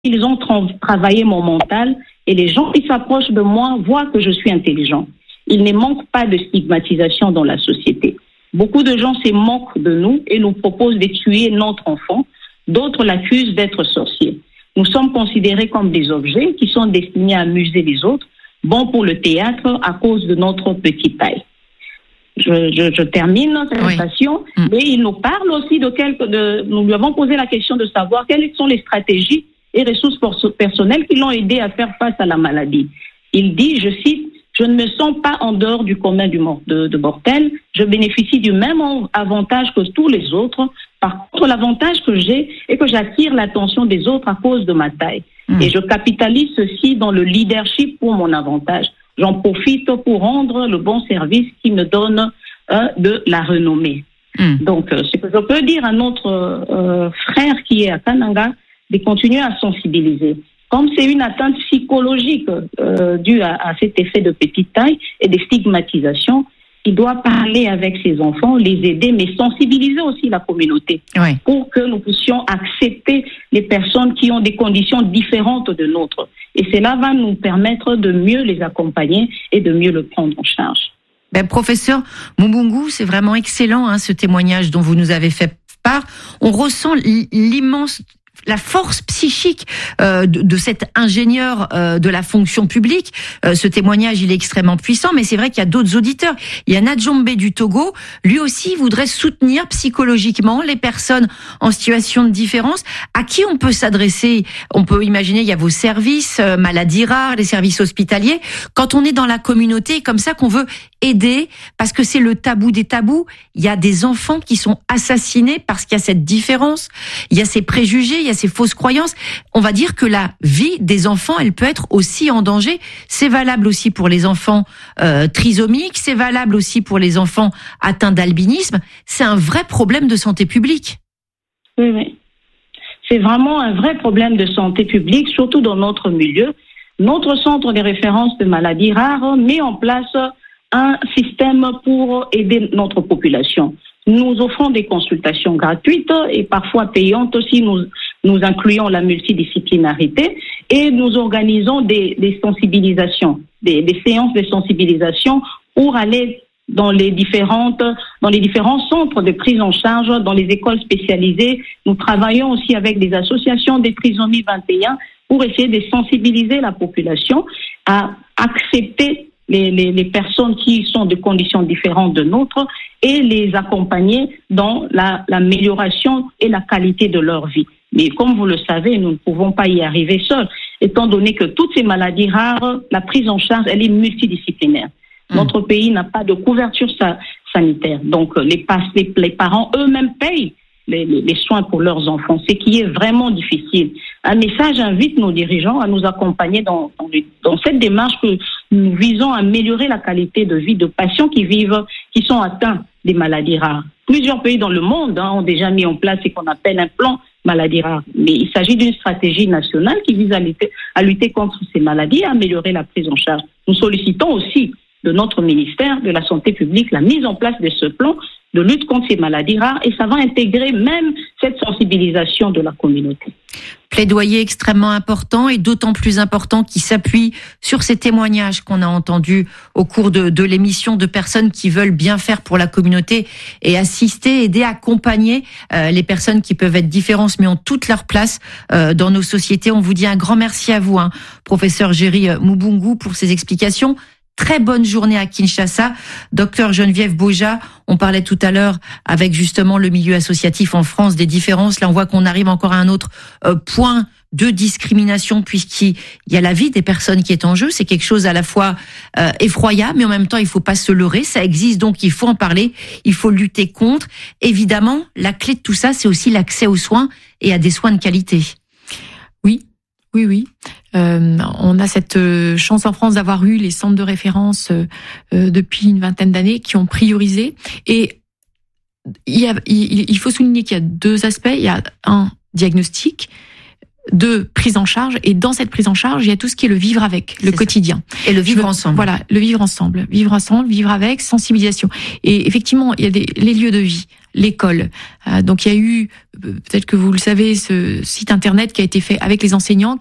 ils ont travaillé mon mental et les gens qui s'approchent de moi voient que je suis intelligent. Il ne manque pas de stigmatisation dans la société. Beaucoup de gens se moquent de nous et nous proposent de tuer notre enfant. D'autres l'accusent d'être sorcier. Nous sommes considérés comme des objets qui sont destinés à amuser les autres, bons pour le théâtre à cause de notre petite taille. Je termine cette présentation, mais il nous parle aussi nous lui avons posé la question de savoir quelles sont les stratégies et ressources personnelles qui l'ont aidé à faire face à la maladie. Il dit, je cite, « Je ne me sens pas en dehors du commun de mortels. Je bénéficie du même avantage que tous les autres. Par contre, l'avantage que j'ai est que j'attire l'attention des autres à cause de ma taille. Et je capitalise ceci dans le leadership pour mon avantage. J'en profite pour rendre le bon service qui me donne de la renommée. » Donc, ce que je peux dire à notre frère qui est à Kananga, de continuer à sensibiliser. Comme c'est une atteinte psychologique due à cet effet de petite taille et de stigmatisation, il doit parler avec ses enfants, les aider, mais sensibiliser aussi la communauté pour que nous puissions accepter les personnes qui ont des conditions différentes de nôtres. Et cela va nous permettre de mieux les accompagner et de mieux le prendre en charge. Professeur Mubungu, c'est vraiment excellent ce témoignage dont vous nous avez fait part. On ressent la force psychique de cet ingénieur de la fonction publique. Ce témoignage, il est extrêmement puissant, mais c'est vrai qu'il y a d'autres auditeurs. Il y a Nadjombe du Togo, lui aussi voudrait soutenir psychologiquement les personnes en situation de différence. À qui on peut s'adresser? On peut imaginer, il y a vos services, maladies rares, les services hospitaliers. Quand on est dans la communauté, comme ça qu'on veut aider, parce que c'est le tabou des tabous. Il y a des enfants qui sont assassinés parce qu'il y a cette différence. Il y a ces préjugés, il y a ces fausses croyances. On va dire que la vie des enfants, elle peut être aussi en danger. C'est valable aussi pour les enfants trisomiques, c'est valable aussi pour les enfants atteints d'albinisme. C'est un vrai problème de santé publique. Oui. C'est vraiment un vrai problème de santé publique, surtout dans notre milieu. Notre centre de référence de maladies rares met en place un système pour aider notre population. Nous offrons des consultations gratuites et parfois payantes aussi. Nous incluons la multidisciplinarité et nous organisons des sensibilisations, des séances de sensibilisation pour aller dans les différents centres de prise en charge, dans les écoles spécialisées. Nous travaillons aussi avec des associations des trisomie 21 pour essayer de sensibiliser la population à accepter les personnes qui sont de conditions différentes de nôtres et les accompagner dans l'amélioration et la qualité de leur vie. Mais comme vous le savez, nous ne pouvons pas y arriver seuls, étant donné que toutes ces maladies rares, la prise en charge, elle est multidisciplinaire. Notre pays n'a pas de couverture sanitaire. Donc, les parents eux-mêmes payent les soins pour leurs enfants, ce qui est vraiment difficile. Un message invite nos dirigeants à nous accompagner dans cette démarche que nous visons à améliorer la qualité de vie de patients qui sont atteints des maladies rares. Plusieurs pays dans le monde ont déjà mis en place ce qu'on appelle un plan maladies rares. Mais il s'agit d'une stratégie nationale qui vise à lutter contre ces maladies et à améliorer la prise en charge. Nous sollicitons aussi de notre ministère de la Santé publique la mise en place de ce plan de lutte contre ces maladies rares et ça va intégrer même cette sensibilisation de la communauté. Plaidoyer extrêmement important et d'autant plus important qui s'appuie sur ces témoignages qu'on a entendus au cours de l'émission de personnes qui veulent bien faire pour la communauté et assister, aider, accompagner les personnes qui peuvent être différentes mais ont toute leur place dans nos sociétés. On vous dit un grand merci à vous, professeur Géry Mubungu, pour ces explications. Très bonne journée à Kinshasa. Docteur Geneviève Boja, on parlait tout à l'heure avec justement le milieu associatif en France des différences. Là, on voit qu'on arrive encore à un autre point de discrimination puisqu'il y a la vie des personnes qui est en jeu. C'est quelque chose à la fois effroyable, mais en même temps, il faut pas se leurrer. Ça existe, donc il faut en parler. Il faut lutter contre. Évidemment, la clé de tout ça, c'est aussi l'accès aux soins et à des soins de qualité. Oui. On a cette chance en France d'avoir eu les centres de référence depuis une vingtaine d'années qui ont priorisé. Et il faut souligner qu'il y a deux aspects. Il y a un diagnostic de prise en charge, et dans cette prise en charge, il y a tout ce qui est le vivre avec, le quotidien. Et le vivre ensemble. Voilà, le vivre ensemble, vivre avec, sensibilisation. Et effectivement, il y a les lieux de vie, l'école. Donc il y a eu, peut-être que vous le savez, ce site internet qui a été fait avec les enseignants,